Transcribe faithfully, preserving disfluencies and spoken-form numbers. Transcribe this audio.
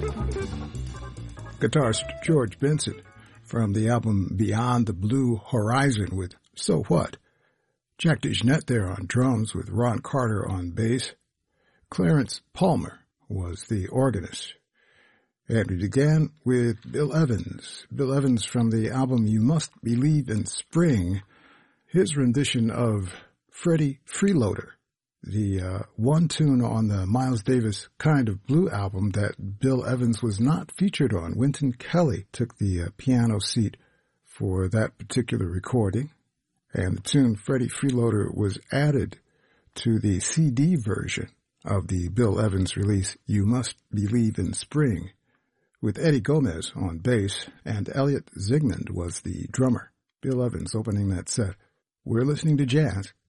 Guitarist George Benson from the album Beyond the Blue Horizon with So What. Jack DeJohnette there on drums with Ron Carter on bass. Clarence Palmer was the organist. And we began with Bill Evans. Bill Evans from the album You Must Believe in Spring. His rendition of Freddie Freeloader, the uh, one tune on the Miles Davis Kind of Blue album that Bill Evans was not featured on. Wynton Kelly took the uh, piano seat for that particular recording, and the tune Freddie Freeloader was added to the C D version of the Bill Evans release You Must Believe in Spring, with Eddie Gomez on bass, and Elliot Zigmund was the drummer. Bill Evans opening that set. We're listening to jazz